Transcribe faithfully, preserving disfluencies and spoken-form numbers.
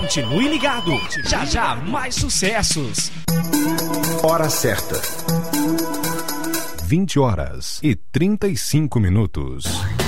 Continue ligado. Já já mais sucessos. Hora certa. vinte horas e trinta e cinco minutos.